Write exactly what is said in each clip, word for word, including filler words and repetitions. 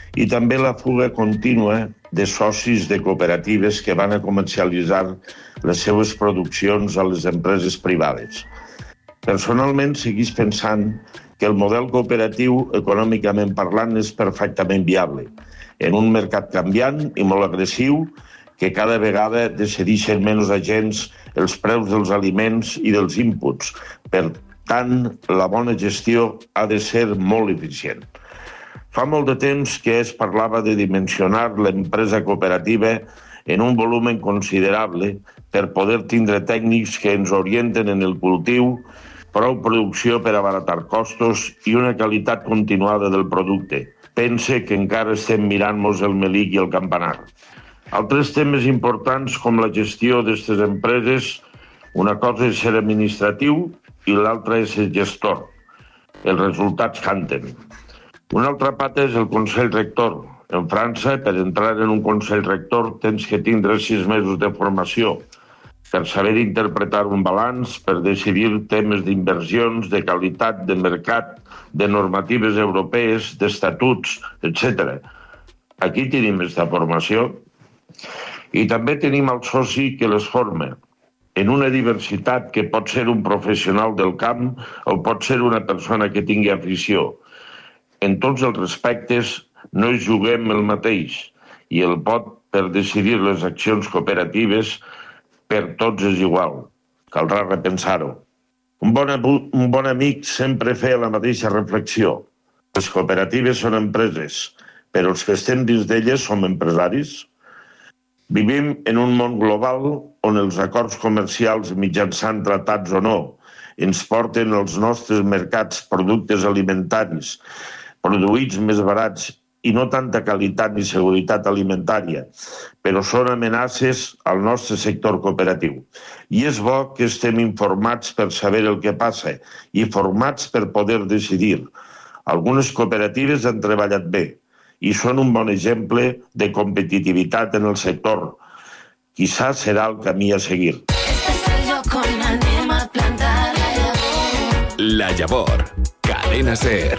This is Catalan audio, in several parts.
i també la fuga contínua de socis de cooperatives que van a comercialitzar les seues produccions a les empreses privades. Personalment, seguís pensant que el model cooperatiu, econòmicament parlant, és perfectament viable. En un mercat canviant i molt agressiu, que cada vegada decideixen menys agents els preus dels aliments i dels inputs. Per tant, la bona gestió ha de ser molt eficient. Fa molt de temps que es parlava de dimensionar l'empresa cooperativa en un volum considerable per poder tindre tècnics que ens orienten en el cultiu, prou producció per abaratar costos i una qualitat continuada del producte. Pense que encara estem mirant-nos el melic i el campanar. Altres temes importants com la gestió d'aquestes empreses, una cosa és ser administratiu i l'altra és ser gestor. Els resultats canten. Una altra pata és el Consell Rector. En França, per entrar en un Consell Rector tens que tindre sis mesos de formació per saber interpretar un balanç, per decidir temes d'inversions, de qualitat, de mercat, de normatives europees, d'estatuts, etcètera. Aquí tenim aquesta formació. I també tenim el soci que les forma, en una diversitat que pot ser un professional del camp o pot ser una persona que tingui afició. En tots els respectes no es juguem el mateix i el pot per decidir les accions cooperatives per tots és igual. Caldrà repensar-ho. Un bon, un bon amic sempre feia la mateixa reflexió. Les cooperatives són empreses, però els que estem dins d'elles som empresaris. Vivim en un món global on els acords comercials, mitjançant tratats o no, ens porten als nostres mercats productes alimentaris, produïts més barats i no tanta qualitat ni seguretat alimentària, però són amenaces al nostre sector cooperatiu. I és bo que estem informats per saber el que passa i formats per poder decidir. Algunes cooperatives han treballat bé i són un bon exemple de competitivitat en el sector. Quizá serà el camí a seguir. Este es el lloc on anem a plantar la llavor. La Llavor, Cadena Ser.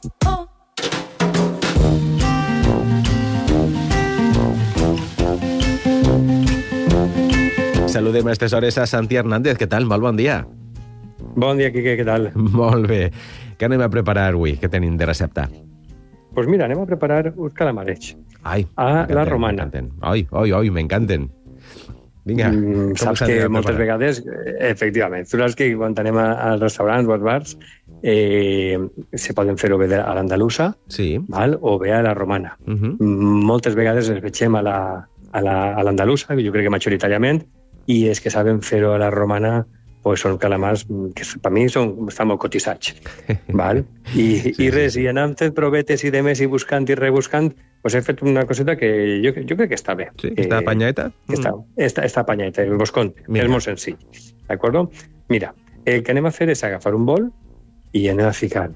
Saludem a aquestes hores a Santi Hernández. Què tal? Molt bon dia. Bon dia, Quique, què tal? Molt bé. Què anem a preparar avui? Què tenim de recepta? Doncs pues mira, anem a preparar uns calamarets. Ai, a la romana. Ai, ai, ai, m'encanten. Vinga. Mm, saps que moltes vegades, efectivament, tu saps que quan anem als restaurants o als bars eh, se poden fer-ho bé a l'andalusa, sí, val? O bé a la romana. Uh -huh. Moltes vegades els veiem a la, a la, a l'andalusa, jo crec que majoritàriament, i és que saben fer-ho a la romana, pues són calamars que per mi són, estan molt cotitzats. Val? I, sí, i res, sí. I anant fent provetes i demés i buscant i rebuscant, pues he fet una coseta que jo, jo crec que està bé. Sí, que està apanyadeta? Que està, està, està apanyadeta, vos conto. És molt senzill. D'acord? Mira, el que anem a fer és agafar un bol i anem a ficar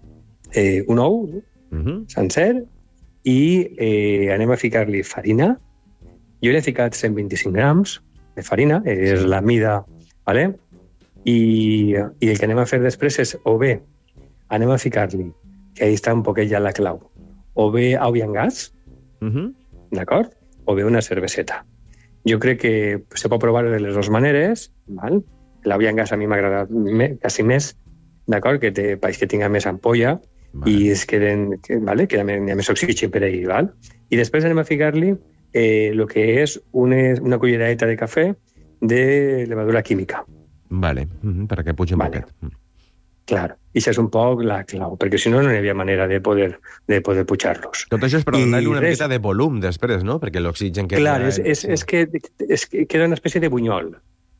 eh, un ou uh -huh. sencer i eh, anem a ficar-li farina. Jo li he ficat cent vint-i-cinc grams de farina, és sí. la mida, vale? I, i el que anem a fer després és, o bé, anem a ficar-li, que ahí està un poquet ja la clau, o bé ou i en gas, uh -huh. d'acord? O bé una cerveseta. Jo crec que se pot provar de les dues maneres, val? L'ou i en gas a mi m'agrada quasi més, d'acord? Que té país que tinga més ampolla, vale. I es queden, que, vale? Que hi ha més oxigen per ahí, val? I després anem a ficar-li el eh, que és una, una culleradeta de cafè de levadura química. Vale, uh-huh, perquè pugi un vale. poquet. Clar, i això és un poc la clau, perquè si no no hi havia manera de poder, de poder pujar-los. Tot això és per donar-li una res... miqueta de volum després, no? Perquè l'oxigen que... Clar, és, és, és, que, és que queda una espècie de bunyol,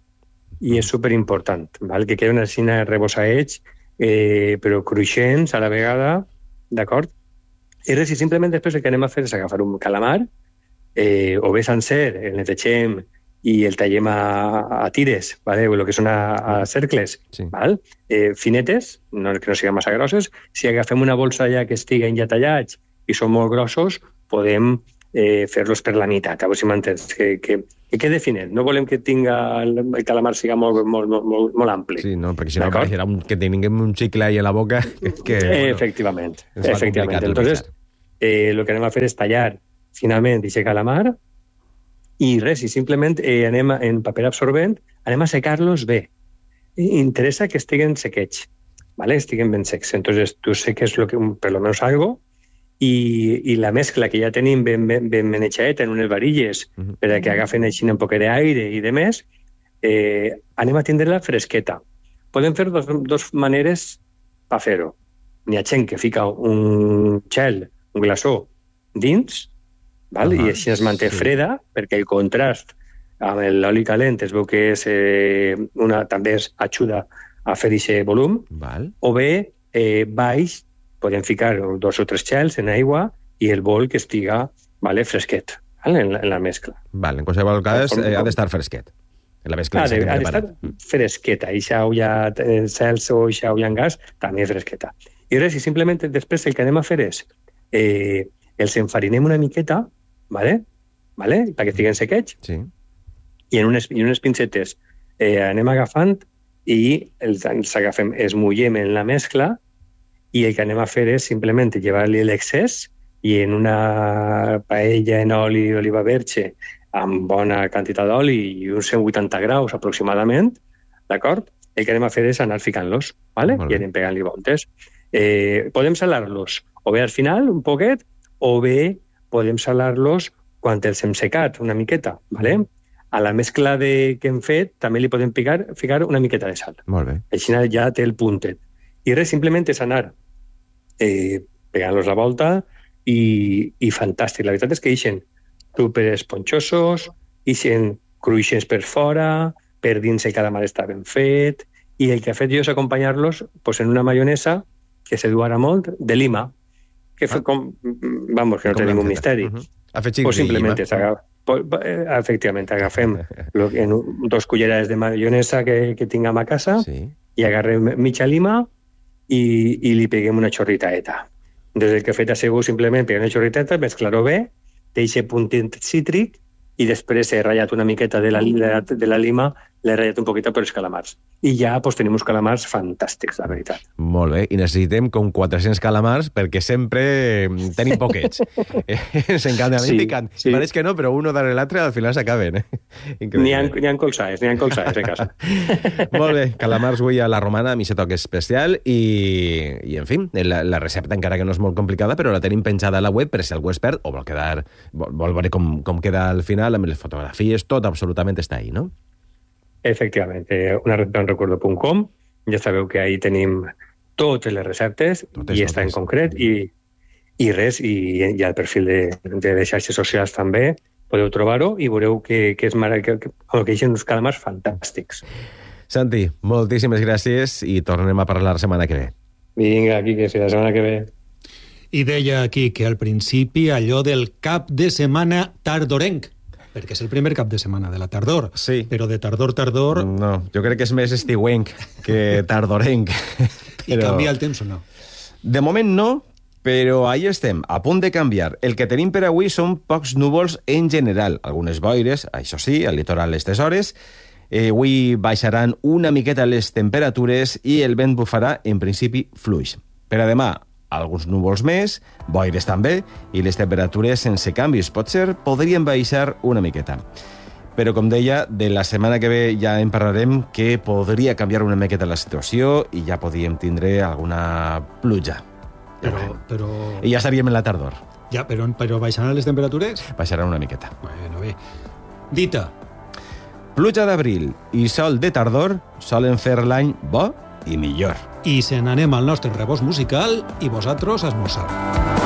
i és superimportant, val? Que queda una cina rebossaets, eh, però cruixents a la vegada, d'acord? I res, i simplement després el que anem a fer és agafar un calamar, eh, o bé sencer, el netegem i el tallem a, a tires, ¿vale? O el que són a, a cercles, sí. Val? Eh, finetes, no, que no siguin massa grosses. Si agafem una bolsa ja que estiguen ja tallats i són molt grossos, podem eh, fer-los per la meitat, a veure si m'entens, que, que, que quede finet. No volem que tinga el, el calamar siga molt, molt, molt, molt ampli. Sí, no, perquè si no pareixerà un, que tinguem un xicle ahí a la boca. Que, que, bueno, efectivament, efectivament. Entonces, eh, el que anem a fer és tallar finalment aquest calamar i res, i simplement eh, anem a, en paper absorbent, anem a secar-los bé. I interessa que estiguen sequets, ¿vale? Estiguen ben secs. Entonces, tu seques lo que, per lo menos algo, i, i la mescla que ja tenim ben, ben, ben manejada en unes varilles uh-huh. per a que agafen així un poc d'aire i de més, eh, anem a tindre-la fresqueta. Podem fer dos, dos maneres per fer-ho. N'hi ha gent que fica un gel, un glaçó, dins, val? Uh-huh. I així es manté sí. freda, perquè el contrast amb l'oli calent es veu que és, eh, una, també es ajuda a fer aquest volum, val. O bé, eh, baix, podem ficar dos o tres gels en aigua i el bol que estiga vale, fresquet vale, en, la, en la mescla. Val, en qualsevol cas eh, ha d'estar fresquet. En la mescla ha d'estar de, fresqueta. I si hi ha cels o si hi ha gas, també fresqueta. I res, i simplement després el que anem a fer és eh, els enfarinem una miqueta, vale? Vale? perquè estiguen sequets, sí. i en unes, i unes pincetes eh, anem agafant i els, els agafem, es mullem en la mescla i el que anem a fer és simplement llevar-li l'excés i en una paella en oli d'oliva verge amb bona quantitat d'oli i uns cent vuitanta graus aproximadament, d'acord? El que anem a fer és anar ficant-los, ¿vale? I anem pegant-li voltes. Eh, podem salar-los o bé al final, un poquet, o bé podem salar-los quan els hem secat una miqueta, ¿vale? A la mescla de, que hem fet també li podem picar, ficar una miqueta de sal. Molt bé. Així ja té el puntet. I res, simplement és anar eh, pegant-los la volta i, i fantàstic. La veritat és que ixen super esponjosos, ixen cruixents per fora, per dins el calamar està ben fet, i el que he fet jo és acompanyar-los pues, en una maionesa que se du ara molt, de lima, que ah. com, vamos, que no té ningú misteri. Uh-huh. Afegit pues simplement és agafar. Efectivament, agafem lo, en dos cullerades de maionesa que, que tinguem a casa sí. i agarrem mitja lima i, i li peguem una xorritaeta. Des del que he fet a segur, simplement peguem una xorritaeta, mesclar-ho bé, deixe puntet cítric i després he ratllat una miqueta de la, de, de la lima, l'he ratllat un poquet per els calamars. I ja pues, tenim uns calamars fantàstics, la veritat. Molt bé, i necessitem com quatre-cents calamars perquè sempre tenim poquets. Ens encanta, a mi sí, picant. Sí. Pareix que no, però uno darrere l'altre al final s'acaben. Eh? N'hi ha, ha colzades, n'hi ha colzades a casa. Molt bé, calamars avui a la romana, a mi se toca especial i, i en fi, la, la recepta encara que no és molt complicada, però la tenim penjada a la web per si algú és expert o vol quedar, vol, vol veure com, com queda al final, amb les fotografies, tot absolutament està ahí, no? Efectivament, una recepta en recuerdo punt com, ja sabeu que ahí tenim totes les receptes totes, i està totes. En concret i, i res, i, i al perfil de, de les xarxes socials també podeu trobar-ho i veureu que, que és mare, que, que, que hi ha uns calamars fantàstics. Santi, moltíssimes gràcies i tornem a parlar la setmana que ve. Vinga, aquí, que sigui la setmana que ve. I deia aquí que al principi allò del cap de setmana tardorenc, perquè és el primer cap de setmana de la tardor, sí. Però de tardor, tardor... No, jo crec que és més estiuenc que tardorenc. Però... I canvia el temps o no? De moment no, però ahí estem, a punt de canviar. El que tenim per avui són pocs núvols en general, algunes boires, això sí, al litoral a aquestes hores. Eh, avui baixaran una miqueta les temperatures i el vent bufarà, en principi, fluix. Per a demà, alguns núvols més, boires també, i les temperatures sense canvis. Potser podrien baixar una miqueta. Però, com deia, de la setmana que ve ja en parlarem que podria canviar una miqueta la situació i ja podríem tindre alguna pluja. Però, però... I ja estaríem en la tardor. Ja, però, però baixaran les temperatures? Baixaran una miqueta. Bueno, bé. Dita. Pluja d'abril i sol de tardor solen fer l'any bo i millor. I se n'anem al nostre rebost musical i vosaltres a esmorzar.